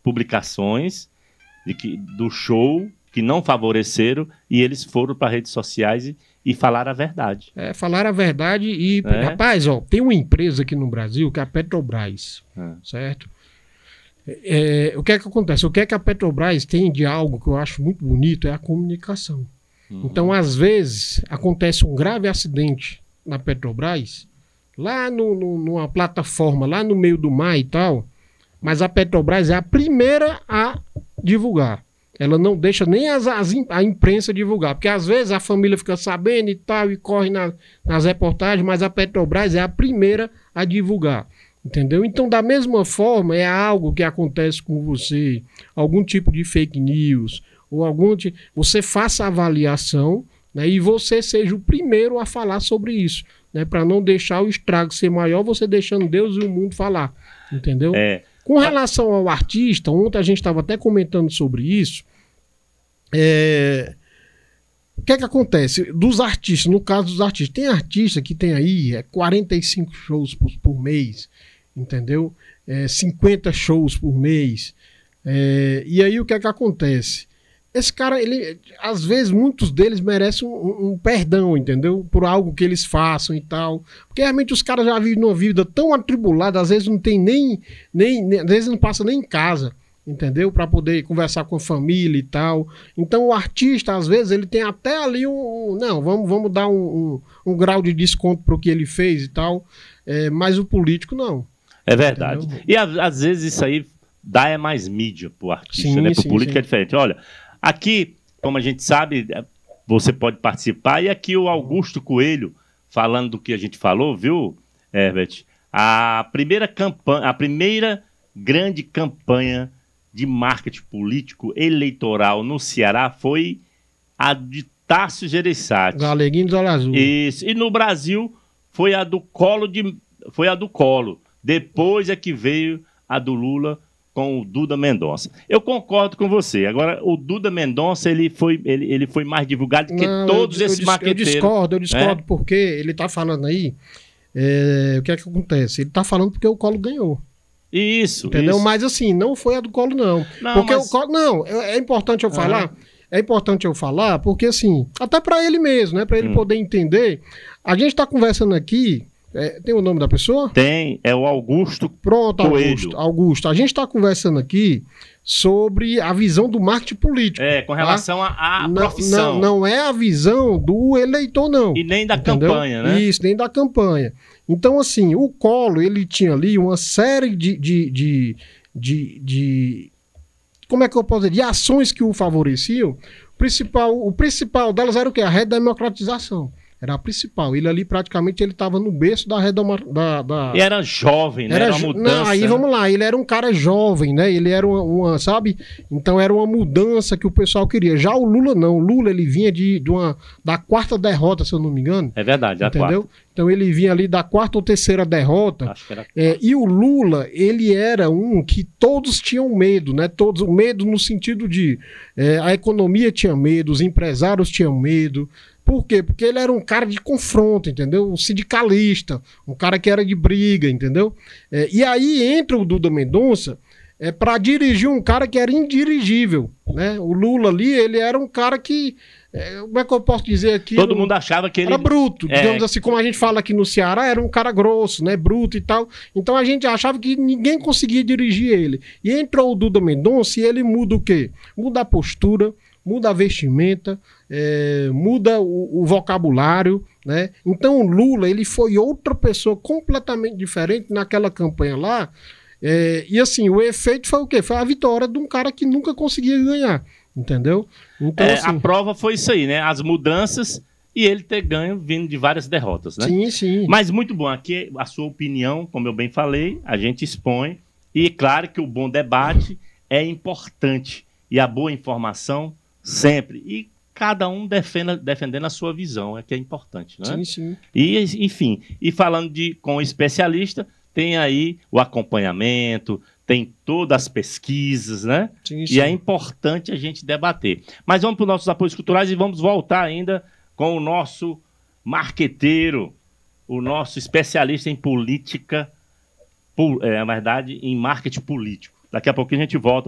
publicações do show que não favoreceram e eles foram para redes sociais e falaram a verdade. Falaram a verdade e, rapaz, tem uma empresa aqui no Brasil que é a Petrobras, certo? O que é que acontece? O que é que a Petrobras tem de algo que eu acho muito bonito é a comunicação. Então, às vezes, acontece um grave acidente na Petrobras, lá numa plataforma, lá no meio do mar e tal, mas a Petrobras é a primeira a divulgar. Ela não deixa nem a imprensa divulgar, porque às vezes a família fica sabendo e tal, e corre nas reportagens, mas a Petrobras é a primeira a divulgar. Entendeu? Então, da mesma forma, é algo que acontece com você, algum tipo de fake news, ou você faça a avaliação, né, e você seja o primeiro a falar sobre isso, né, para não deixar o estrago ser maior, você deixando Deus e o mundo falar. Entendeu? Com relação ao artista, ontem a gente estava até comentando sobre isso. O que é que acontece? Dos artistas, no caso dos artistas, tem artista que tem aí 45 shows por mês, entendeu? 50 shows por mês. E aí o que é que acontece? Esse cara, às vezes, muitos deles merecem um perdão, entendeu? Por algo que eles façam e tal. Porque realmente os caras já vivem uma vida tão atribulada, às vezes não tem às vezes não passa nem em casa, entendeu? Para poder conversar com a família e tal. Então o artista, às vezes, ele tem até ali não, vamos dar um grau de desconto pro que ele fez e tal. Mas o político não. É verdade. Entendeu? E às vezes isso aí dá mais mídia pro artista, né? Pro político é diferente. Olha, aqui, como a gente sabe, você pode participar. E aqui o Augusto Coelho, falando do que a gente falou, viu, Herbert? A primeira grande campanha de marketing político eleitoral no Ceará foi a de Tasso Gereissati. Galeguinho do Olho Azul. Isso. E no Brasil foi a do Collor. Depois é que veio a do Lula com o Duda Mendonça. Eu concordo com você. Agora, o Duda Mendonça, ele foi mais divulgado que todos esses marqueteiros. Eu discordo porque ele está falando aí, o que é que acontece? Ele está falando porque o Collor ganhou. Isso. Entendeu? Isso. Mas assim, não foi a do Collor, não. Porque o Collor, é importante eu falar. É importante eu falar porque assim, até para ele mesmo, né? Para ele poder entender. A gente está conversando aqui. Tem o nome da pessoa? Tem, é o Augusto. Pronto, Coelho. Augusto. A gente está conversando aqui sobre a visão do marketing político. Com relação à profissão. Não é a visão do eleitor, não. E nem da campanha, né? Isso, nem da campanha. Então, assim, o Collor, ele tinha ali uma série de como é que eu posso dizer? De ações que o favoreciam. O principal delas era o quê? A redemocratização. Era a principal. Ele ali, praticamente, ele estava no berço da redemocratização. E era jovem, né? Era uma mudança. Não, aí vamos lá. Ele era um cara jovem, né? Ele era sabe? Então era uma mudança que o pessoal queria. Já o Lula, não. O Lula, ele vinha da quarta derrota, se eu não me engano. É verdade, entendeu? Então ele vinha ali da quarta ou terceira derrota. Acho que era e o Lula, ele era um que todos tinham medo, né? Todos, medo no sentido de a economia tinha medo, os empresários tinham medo. Por quê? Porque ele era um cara de confronto, entendeu? Um sindicalista, um cara que era de briga, entendeu? E aí entra o Duda Mendonça para dirigir um cara que era indirigível, né? O Lula ali, ele era um cara que... como é que eu posso dizer aqui? Todo mundo achava que ele... Era bruto, digamos assim, como a gente fala aqui no Ceará, era um cara grosso, né? Bruto e tal. Então a gente achava que ninguém conseguia dirigir ele. E entrou o Duda Mendonça e ele muda o quê? Muda a postura, muda a vestimenta, muda o vocabulário, né? Então o Lula, ele foi outra pessoa completamente diferente naquela campanha lá. E assim, o efeito foi o quê? Foi a vitória de um cara que nunca conseguia ganhar, entendeu? Então, assim, a prova foi isso aí, né? As mudanças e ele ter ganho vindo de várias derrotas, né? Sim, sim. Mas muito bom, aqui a sua opinião, como eu bem falei, a gente expõe. E claro que o bom debate é importante. E a boa informação sempre. E cada um defendendo a sua visão, que é importante, né? Sim, sim. E, enfim, e falando com o especialista, tem aí o acompanhamento, tem todas as pesquisas, né? Sim, sim. E é importante a gente debater. Mas vamos para os nossos apoios culturais e vamos voltar ainda com o nosso marqueteiro, o nosso especialista em política, na verdade, em marketing político. Daqui a pouquinho a gente volta.